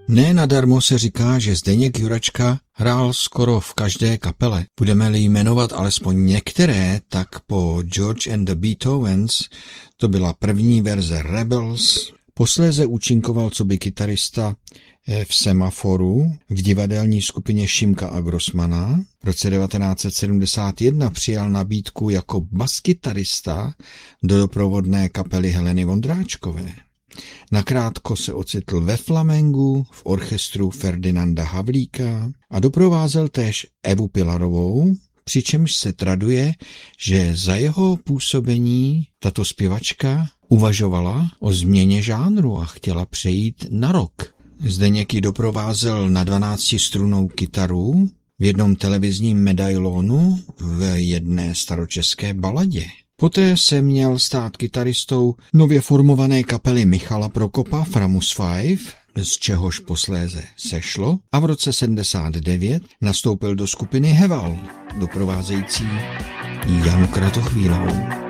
Ne nadarmo se říká, že Zdeněk Jurečka hrál skoro v každé kapele. Budeme-li jmenovat alespoň některé, tak po George and the Beethovens to byla první verze Rebels, posléze účinkoval coby kytarista v Semaforu v divadelní skupině Šimka a Grossmana. V roce 1971 přijal nabídku jako baskytarista do doprovodné kapely Heleny Vondráčkové. Nakrátko se ocitl ve Flamengu v orchestru Ferdinanda Havlíka a doprovázel též Evu Pilarovou, přičemž se traduje, že za jeho působení tato zpěvačka uvažovala o změně žánru a chtěla přejít na rock. Zdeněk ji doprovázel na 12strunnou kytaru v jednom televizním medailonu v jedné staročeské baladě. Poté se měl stát kytaristou nově formované kapely Michala Prokopa Framus 5, z čehož posléze sešlo, a v roce 79 nastoupil do skupiny Heval, doprovázející Janu Kratochvílovou.